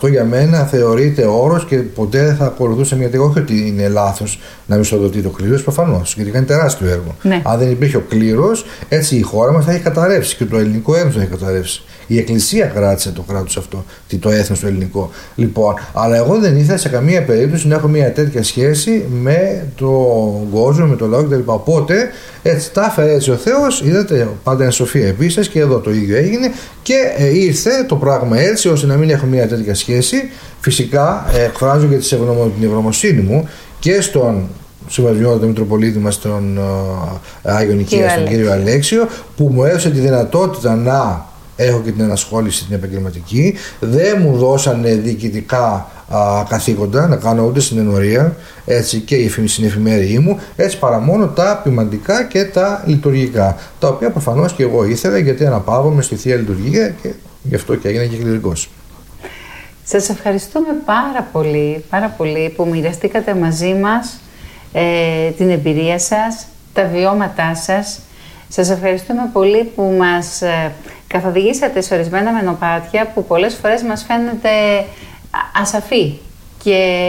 Αυτό για μένα θεωρείται όρος και ποτέ δεν θα ακολουθούσε μια τέτοια. Όχι ότι είναι λάθος να μισοδοτεί το κλήρος, προφανώς, γιατί κάνει τεράστιο έργο. Ναι. Αν δεν υπήρχε ο κλήρος, έτσι η χώρα μας θα έχει καταρρεύσει και το ελληνικό έθνος θα έχει καταρρεύσει. Η Εκκλησία κράτησε το κράτος αυτό, το έθνος το ελληνικό. Λοιπόν, αλλά εγώ δεν ήθελα σε καμία περίπτωση να έχω μια τέτοια σχέση με τον κόσμο, με το λαό κτλ. Οπότε έτσι τα έφερε έτσι ο Θεός, είδατε, πάντα είναι σοφία επίσης και εδώ το ίδιο έγινε και ήρθε το πράγμα έτσι ώστε να μην έχω μια τέτοια σχέση. Φυσικά εκφράζω και την ευγνωμοσύνη μου και στον Συμβασιότατο Μητροπολίτη μας, τον Άγιο Νικία, τον κύριο Αλέξιο, που μου έδωσε τη δυνατότητα να έχω και την ενασχόληση την επαγγελματική. Δεν μου δώσανε διοικητικά καθήκοντα να κάνω ούτε συνεννορία, έτσι, και στην εφημερία μου, έτσι, παρά μόνο τα ποιμαντικά και τα λειτουργικά, τα οποία προφανώς και εγώ ήθελα, γιατί αναπαύομαι στη Θεία Λειτουργία και γι' αυτό και έγινα και κληρικός. Σας ευχαριστούμε πάρα πολύ που μοιραστήκατε μαζί μας την εμπειρία σας, τα βιώματά σας. Σας ευχαριστούμε πολύ που μας καθοδηγήσατε σε ορισμένα μονοπάτια που πολλές φορές μας φαίνεται ασαφή και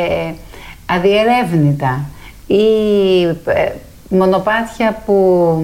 αδιερεύνητα ή μονοπάτια που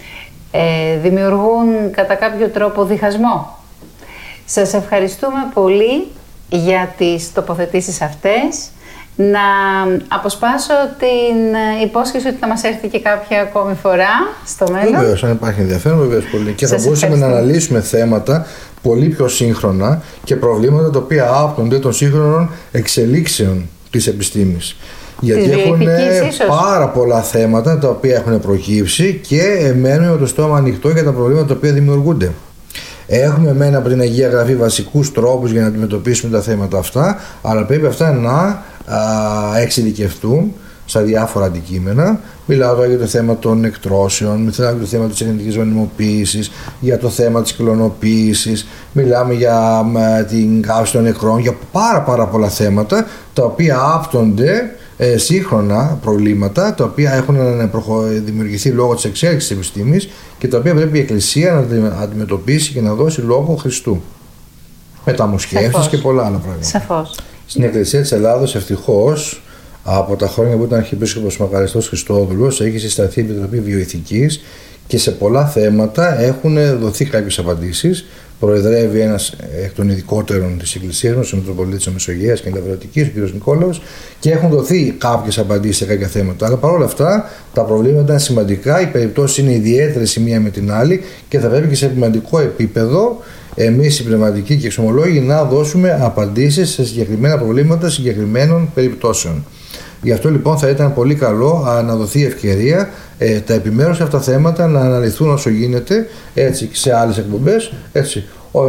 δημιουργούν κατά κάποιο τρόπο διχασμό. Σας ευχαριστούμε πολύ για τις τοποθετήσεις αυτές. Να αποσπάσω την υπόσχεση ότι θα μας έρθει και κάποια ακόμη φορά στο μέλλον. Βεβαίως, αν υπάρχει ενδιαφέρον, βεβαίως πολύ. Και θα μπορούσαμε να αναλύσουμε θέματα πολύ πιο σύγχρονα και προβλήματα τα οποία άπτονται των σύγχρονων εξελίξεων της επιστήμης. Γιατί έχουν πάρα πολλά θέματα τα οποία έχουν προκύψει και μένουμε με το στόμα ανοιχτό για τα προβλήματα τα οποία δημιουργούνται. Έχουμε μένα από την Αγία Γραφή βασικούς τρόπους για να αντιμετωπίσουμε τα θέματα αυτά, αλλά πρέπει αυτά να εξειδικευτούν στα διάφορα αντικείμενα. Μιλάω τώρα για το θέμα των εκτρώσεων, μιλάω για το θέμα της γενετικής γονιμοποίησης, για το θέμα της κλωνοποίησης, μιλάμε για την καύση των νεκρών, για πάρα πολλά θέματα τα οποία άπτονται σύγχρονα προβλήματα, τα οποία έχουν δημιουργηθεί λόγω της εξέλιξης της επιστήμης και τα οποία πρέπει η Εκκλησία να αντιμετωπίσει και να δώσει λόγω Χριστού. Μεταμοσχεύσεις και πολλά άλλα πράγματα. Σαφώς. Στην Εκκλησία της Ελλάδος, ευτυχώς, από τα χρόνια που ήταν Αρχιεπίσκοπος Μακαριστός Χριστόδουλος, έχει συσταθεί η Επιτροπή Βιοηθικής και σε πολλά θέματα έχουν δοθεί κάποιες απαντήσεις. Προεδρεύει ένας εκ των ειδικότερων της Εκκλησίας μας, ο Μητροπολίτης Μεσογείας και Λαυρωτικής, ο κ. Νικόλαος, και έχουν δοθεί κάποιες απαντήσεις σε κάποια θέματα. Αλλά παρόλα αυτά τα προβλήματα είναι σημαντικά, οι περιπτώσεις είναι ιδιαίτερες η μία με την άλλη και θα πρέπει και σε πνευματικό επίπεδο εμείς οι πνευματικοί και εξομολόγοι να δώσουμε απαντήσεις σε συγκεκριμένα προβλήματα συγκεκριμένων περιπτώσεων. Γι' αυτό λοιπόν θα ήταν πολύ καλό να δοθεί ευκαιρία τα επιμέρους αυτά θέματα να αναλυθούν όσο γίνεται, έτσι, σε άλλες εκπομπές, έτσι,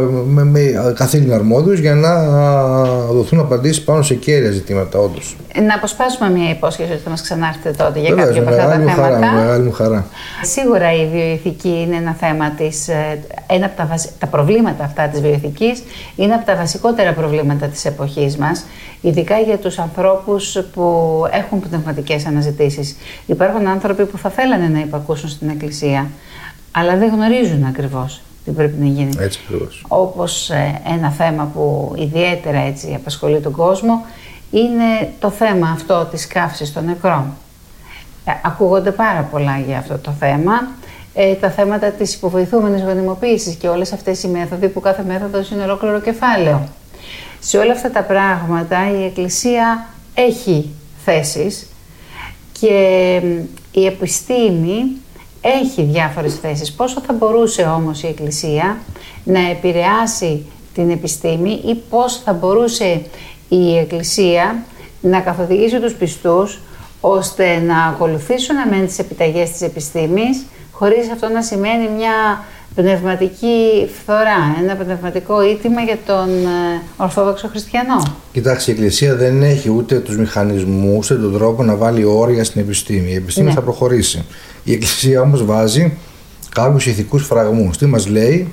με καθήλυνα αρμόδιους, για να δοθούν απαντήσεις πάνω σε κέρια ζητήματα, όντως. Να αποσπάσουμε μια υπόσχεση ότι θα μας ξανάρθετε τότε για κάποια από αυτά τα θέματα. Μεγάλη μου χαρά. Σίγουρα η βιοηθική είναι ένα θέμα ένα από τα προβλήματα αυτά της βιοηθικής είναι από τα βασικότερα προβλήματα της εποχής μας, ειδικά για τους ανθρώπους που έχουν πνευματικές αναζητήσεις. Υπάρχουν άνθρωποι που θα θέλανε να υπακούσουν στην Εκκλησία, αλλά δεν γνωρίζουν ακριβώς τι πρέπει να γίνει. Έτσι ακριβώς. Όπως ένα θέμα που ιδιαίτερα έτσι απασχολεί τον κόσμο είναι το θέμα αυτό της καύσης των νεκρών. Ακούγονται πάρα πολλά για αυτό το θέμα. Τα θέματα της υποβοηθούμενης γονιμοποίησης και όλες αυτές οι μέθοδοι, που κάθε μέθοδος είναι ολόκληρο κεφάλαιο. Σε όλα αυτά τα πράγματα η Εκκλησία έχει θέσεις και η επιστήμη έχει διάφορες θέσεις. Πόσο θα μπορούσε όμως η Εκκλησία να επηρεάσει την επιστήμη ή πώς θα μπορούσε η Εκκλησία να καθοδηγήσει τους πιστούς ώστε να ακολουθήσουν τις επιταγές της επιστήμης, χωρίς αυτό να σημαίνει μια πνευματική φθορά, ένα πνευματικό ήττημα για τον Ορθόδοξο Χριστιανό. Κοιτάξτε, η Εκκλησία δεν έχει ούτε τους μηχανισμούς, ούτε τον τρόπο να βάλει όρια στην επιστήμη. Η επιστήμη θα προχωρήσει. Η Εκκλησία όμως βάζει κάποιους ηθικούς φραγμούς. Τι μας λέει?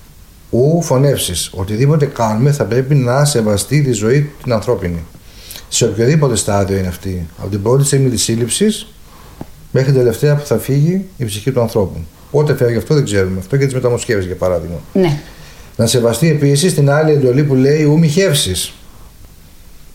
Ου φωνεύσεις. Οτιδήποτε κάνουμε θα πρέπει να σεβαστεί τη ζωή την ανθρώπινη. Σε οποιοδήποτε στάδιο είναι αυτή. Από την πρώτη στιγμή της σύλληψης μέχρι την τελευταία που θα φύγει η ψυχή του ανθρώπου. Πότε φεύγει αυτό δεν ξέρουμε. Αυτό και τις μεταμοσχεύσεις, για παράδειγμα. Ναι. Να σεβαστεί επίσης την άλλη εντολή που λέει ου μοιχεύσεις.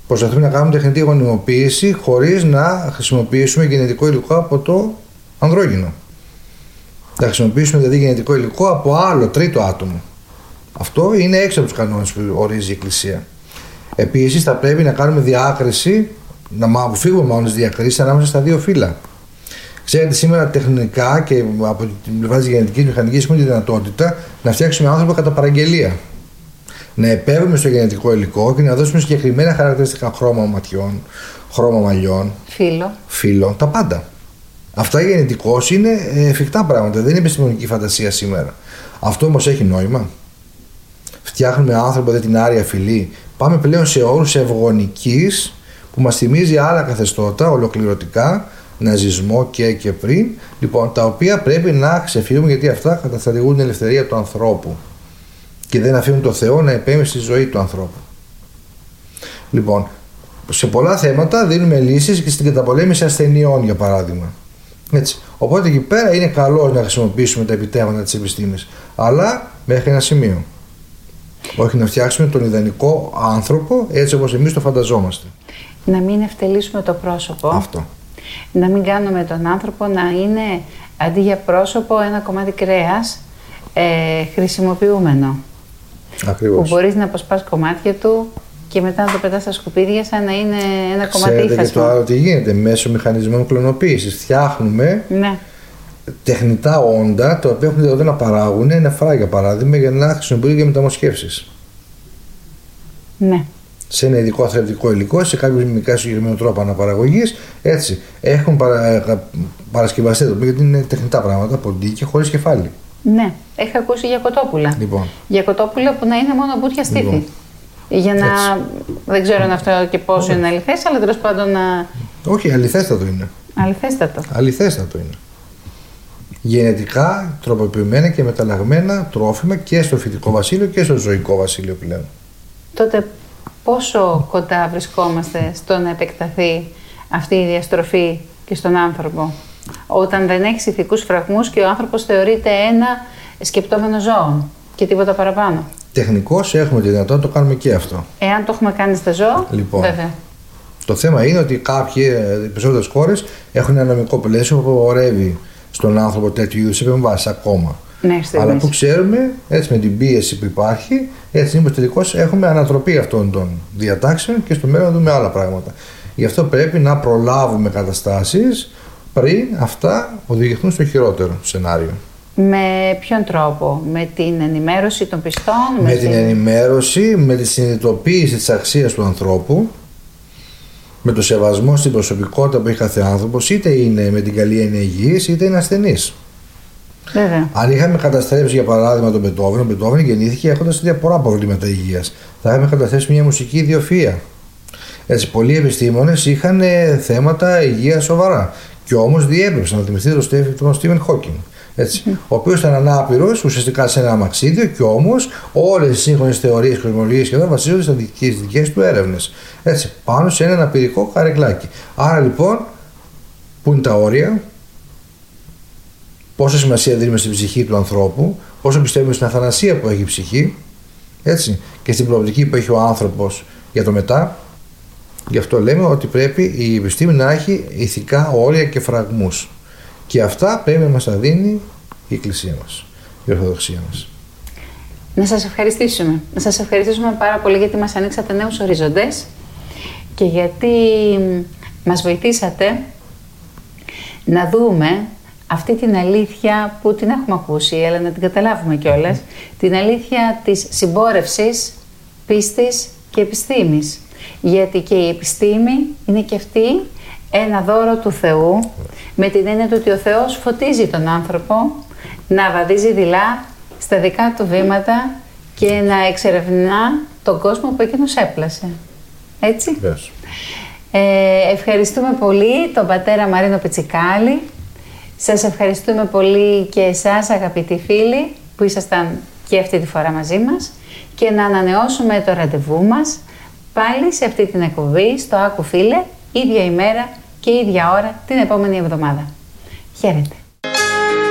Προσπαθούμε να κάνουμε τεχνητή γονιμοποίηση χωρίς να χρησιμοποιήσουμε γενετικό υλικό από το ανδρόγυνο. Να χρησιμοποιήσουμε δηλαδή γενετικό υλικό από άλλο τρίτο άτομο. Αυτό είναι έξω από τους κανόνες που ορίζει η Εκκλησία. Επίσης, θα πρέπει να κάνουμε διάκριση, να αποφύγουμε μάλλον τις διακρίσεις ανάμεσα στα δύο φύλλα. Ξέρετε, σήμερα τεχνικά και από την πλευρά της γενετικής μηχανικής έχουμε τη δυνατότητα να φτιάξουμε άνθρωπο κατά παραγγελία. Να επέμβουμε στο γενετικό υλικό και να δώσουμε συγκεκριμένα χαρακτηριστικά, χρώμα ματιών, χρώμα μαλλιών, φύλλο, τα πάντα. Αυτά γενετικώς είναι εφικτά πράγματα, δεν είναι επιστημονική φαντασία σήμερα. Αυτό όμως έχει νόημα. Φτιάχνουμε άνθρωπο, δεν την άρια φυλή. Πάμε πλέον σε όρους ευγονικής που μας θυμίζει άλλα καθεστώτα ολοκληρωτικά, ναζισμό και πριν, λοιπόν, τα οποία πρέπει να ξεφύγουμε γιατί αυτά καταστρατηγούν την ελευθερία του ανθρώπου και δεν αφήνουν το Θεό να επέμβει στη ζωή του ανθρώπου. Λοιπόν, σε πολλά θέματα δίνουμε λύσεις και στην καταπολέμηση ασθενειών, για παράδειγμα. Έτσι. Οπότε εκεί πέρα είναι καλό να χρησιμοποιήσουμε τα επιτεύγματα της επιστήμης, αλλά μέχρι ένα σημείο. Όχι να φτιάξουμε τον ιδανικό άνθρωπο έτσι όπως εμείς το φανταζόμαστε. Να μην ευτελίσουμε το πρόσωπο. Αυτό. Να μην κάνουμε τον άνθρωπο να είναι αντί για πρόσωπο ένα κομμάτι κρέας χρησιμοποιούμενο. Ακριβώς. Που μπορείς να αποσπάς κομμάτια του και μετά να το πετάς στα σκουπίδια σαν να είναι ένα κομμάτι ύφασμα. Ξέρετε και το άλλο τι γίνεται μέσω μηχανισμών κλωνοποίησης. Φτιάχνουμε τεχνητά όντα τα οποία έχουν δυνατότητα να παράγουν νεφρά, για παράδειγμα, για να χρησιμοποιούνται για μεταμοσχεύσεις. Ναι. Σε ένα ειδικό θρεπτικό υλικό, σε κάποιο μικρά συγκεκριμένο τρόπο αναπαραγωγής. Έτσι. Έχουν παρασκευαστεί εδώ, γιατί είναι τεχνητά πράγματα, ποντίκια, χωρίς κεφάλι. Ναι, έχω ακούσει για κοτόπουλα. Λοιπόν. Για κοτόπουλα που να είναι μόνο μπουτια στήθη. Λοιπόν. Για να. Έτσι. Δεν ξέρω αν αυτό και πόσο είναι αληθές, αλλά τέλος πάντων να. Όχι, αληθέστατο είναι. Αληθέστατο είναι. Γενετικά τροποποιημένα και μεταλλαγμένα τρόφιμα και στο φυτικό βασίλειο και στο ζωικό βασίλειο πλέον. Τότε πόσο κοντά βρισκόμαστε στο να επεκταθεί αυτή η διαστροφή και στον άνθρωπο, όταν δεν έχει ηθικούς φραγμούς και ο άνθρωπος θεωρείται ένα σκεπτόμενο ζώο και τίποτα παραπάνω. Τεχνικώς έχουμε τη δυνατότητα να το κάνουμε και αυτό. Εάν το έχουμε κάνει στα ζώα, λοιπόν, βέβαια. Το θέμα είναι ότι οι περισσότερες χώρες έχουν ένα νομικό πλαίσιο που απαγορεύει στον άνθρωπο τέτοιου είδους επεμβάσεις ακόμα. Αλλά που ξέρουμε, έτσι με την πίεση που υπάρχει, έτσι είναι πως τελικώς έχουμε ανατροπή αυτών των διατάξεων και στο μέλλον να δούμε άλλα πράγματα. Γι' αυτό πρέπει να προλάβουμε καταστάσεις πριν αυτά οδηγηθούν στο χειρότερο σενάριο. Με ποιον τρόπο, με την ενημέρωση των πιστών, με την ενημέρωση, με τη συνειδητοποίηση της αξίας του ανθρώπου, με το σεβασμό στην προσωπικότητα που έχει κάθε άνθρωπος, είτε είναι με την καλή έννοια υγιής, είτε είναι ασθενής. Βέβαια. Αν είχαμε καταστρέψει για παράδειγμα τον Μπετόβεν, ο Μπετόβεν γεννήθηκε έχοντας πολλά προβλήματα υγείας. Θα είχαμε καταστρέψει μια μουσική ιδιοφυΐα. Έτσι, πολλοί επιστήμονες είχαν θέματα υγείας σοβαρά. Και όμως διέπρεψαν να θυμηθείτε τον Στίβεν Χόκινγκ. Ο οποίος ήταν ανάπηρος ουσιαστικά σε ένα αμαξίδιο και όμως όλες οι σύγχρονες θεωρίες κοσμολογίας σχεδόν βασίζονται στις δικές του έρευνες. Έτσι, πάνω σε ένα αναπηρικό καρεκλάκι. Άρα λοιπόν, πού είναι τα όρια, πόσα σημασία δίνουμε στην ψυχή του ανθρώπου, πόσο πιστεύουμε στην αθανασία που έχει η ψυχή, έτσι, και στην προοπτική που έχει ο άνθρωπος για το μετά. Γι' αυτό λέμε ότι πρέπει η επιστήμη να έχει ηθικά όρια και φραγμούς. Και αυτά πρέπει να μας τα δίνει η Εκκλησία μας, η Ορθοδοξία μας. Να σας ευχαριστήσουμε. Να σας ευχαριστήσουμε πάρα πολύ γιατί μας ανοίξατε νέους οριζοντές και γιατί μας βοηθήσατε να δούμε αυτή την αλήθεια που την έχουμε ακούσει, αλλά να την καταλάβουμε κιόλας, την αλήθεια της συμπόρευσης, πίστης και επιστήμης. Γιατί και η επιστήμη είναι και αυτή ένα δώρο του Θεού, με την έννοια του ότι ο Θεός φωτίζει τον άνθρωπο να βαδίζει δειλά στα δικά του βήματα και να εξερευνά τον κόσμο που εκείνος έπλασε. Έτσι. Yes. Ευχαριστούμε πολύ τον πατέρα Μαρίνο Πιτσικάλη. Σας ευχαριστούμε πολύ και εσάς αγαπητοί φίλοι που ήσασταν και αυτή τη φορά μαζί μας και να ανανεώσουμε το ραντεβού μας πάλι σε αυτή την εκπομπή στο Άκου Φίλε, ίδια ημέρα και ίδια ώρα την επόμενη εβδομάδα. Χαίρετε!